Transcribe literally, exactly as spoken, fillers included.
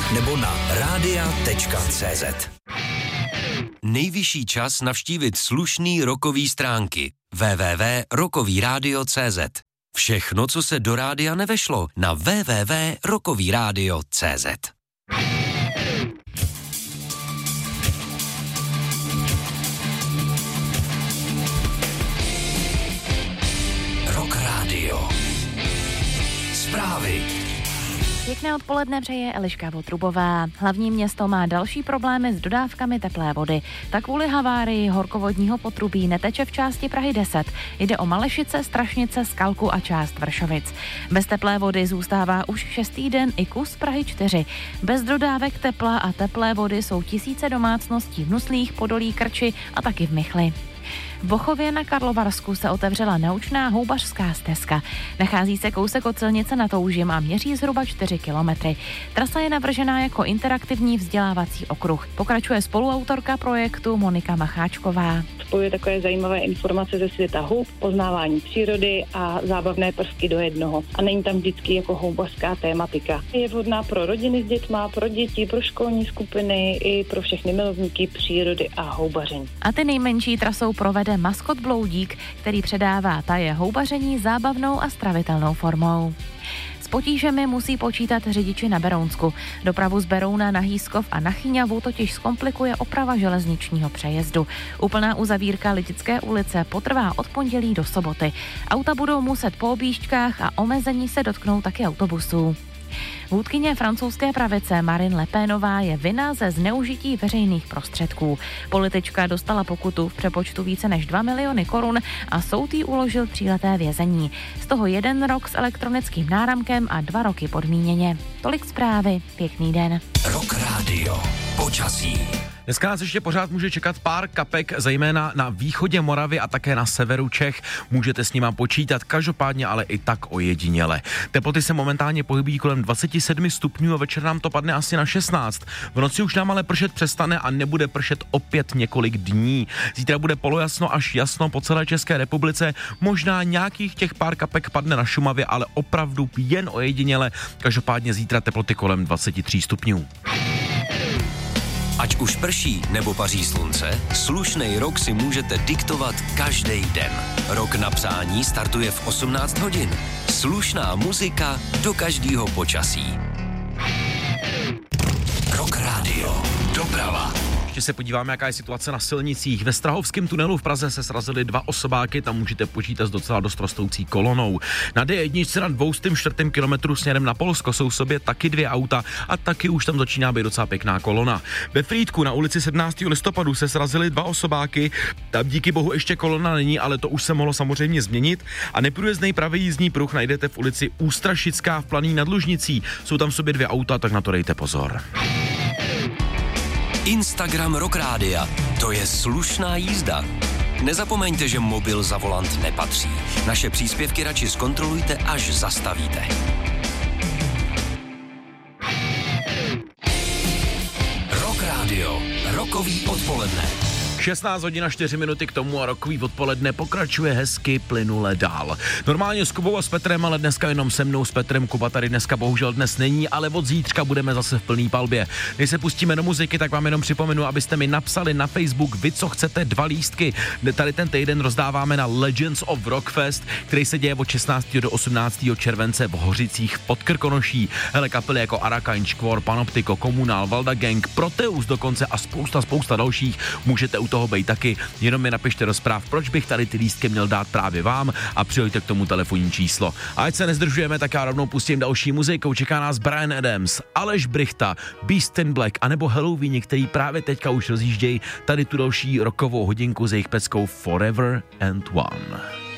nebo na radia tečka cé zet. Nejvyšší čas navštívit slušný rockový stránky w w w tečka rockový rádio tečka cé zet. Všechno, co se do rádia nevešlo, na w w w tečka rockový rádio tečka cé zet. Rock Radio. Zprávy. Pěkné odpoledne přeje Eliška Votrubová. Hlavní město má další problémy s dodávkami teplé vody. Tak kvůli havárii horkovodního potrubí neteče v části Prahy deset. Jde o Malešice, Strašnice, Skalku a část Vršovic. Bez teplé vody zůstává už šestý den i kus Prahy čtyři. Bez dodávek tepla a teplé vody jsou tisíce domácností v Nuslích, Podolí, Krči a taky v Michli. V Bochově na Karlovarsku se otevřela naučná houbařská stezka. Nachází se kousek od silnice Na Toužim a měří zhruba čtyři kilometry. Trasa je navržená jako interaktivní vzdělávací okruh. Pokračuje spoluautorka projektu Monika Macháčková. Spojuje takové zajímavé informace ze světa hub, poznávání přírody a zábavné prvky do jednoho. A není tam vždycky jako houbařská tématika. Je vhodná pro rodiny s dětma, pro děti, pro školní skupiny i pro všechny milovníky přírody a houbaření. A ty nejmenší trasou provede maskot Bloudík, který předává taje houbaření zábavnou a stravitelnou formou. S potížemi musí počítat řidiči na Berounsku. Dopravu z Berouna na Hýskov a na Chyňavu totiž zkomplikuje oprava železničního přejezdu. Úplná uzavírka Lidické ulice potrvá od pondělí do soboty. Auta budou muset po objížďkách a omezení se dotknou taky autobusů. Vůdkyně francouzské pravice Marine Le Penová je vinna ze zneužití veřejných prostředků. Politička dostala pokutu v přepočtu více než dva miliony korun a soud jí uložil tříleté vězení. Z toho jeden rok s elektronickým náramkem a dva roky podmíněně. Tolik zprávy, pěkný den. Rock Radio. Počasí. Dneska nás ještě pořád může čekat pár kapek, zejména na východě Moravy a také na severu Čech. Můžete s nima počítat, každopádně ale i tak ojediněle. Teploty se momentálně pohybují kolem dvacet sedm stupňů a večer nám to padne asi na šestnáct. V noci už nám ale pršet přestane a nebude pršet opět několik dní. Zítra bude polojasno až jasno po celé České republice. Možná nějakých těch pár kapek padne na Šumavě, ale opravdu jen ojediněle. Každopádně zítra teploty kolem dvacet tři stupňů. Ať už prší nebo paří slunce, slušnej rok si můžete diktovat každý den. Rok na přání startuje v osmnáct hodin. Slušná muzika do každého počasí. Rock Radio. Doprava. Ještě se podíváme, jaká je situace na silnicích. Ve Strahovském tunelu v Praze se srazily dva osobáky, tam můžete počítat s docela dost rostoucí kolonou. Na D jedna na dvoustém čtvrtém kilometru směrem na Polsko jsou v sobě taky dvě auta a taky už tam začíná být docela pěkná kolona. Ve Frýdku na ulici sedmnáctého listopadu se srazily dva osobáky, tam díky bohu ještě kolona není, ale to už se mohlo samozřejmě změnit. A neprůjezdnej pravý jízdní pruh najdete v ulici Ústrašická v Planý nad Lužnicí. Jsou tam v sobě dvě auta, tak na to dejte pozor. Instagram Rock Rádia. To je slušná jízda. Nezapomeňte, že mobil za volant nepatří. Naše příspěvky radši zkontrolujte, až zastavíte. Rock Radio. Rockový odpoledne. šestnáct hodin a čtyři minuty k tomu a rokový odpoledne pokračuje hezky plynule dál. Normálně s Kubou a s Petrem, ale dneska jenom se mnou s Petrem. Kuba tady dneska bohužel dnes není, ale od zítřka budeme zase v plný palbě. Než se pustíme do muziky, tak vám jenom připomenu, abyste mi napsali na Facebook, vy co chcete, dva lístky. Tady ten týden rozdáváme na Legends of Rockfest, který se děje od šestnáctého do osmnáctého července v Hořicích pod Krkonoší. Hele, kapely jako Arakain, Škvor, Panoptiko, Komunál, Valda Gang, Proteus dokonce a spousta, spousta dalších. Můžete u toho být taky, jenom mi napište do zpráv, proč bych tady ty lístky měl dát právě vám a přijďte k tomu telefonní číslo. A ať se nezdržujeme, tak já rovnou pustím další muzikou. Čeká nás Bryan Adams, Aleš Brychta, Beast in Black anebo Halloween, který právě teďka už rozjíždějí tady tu další rockovou hodinku s jejich peckou Forever and One.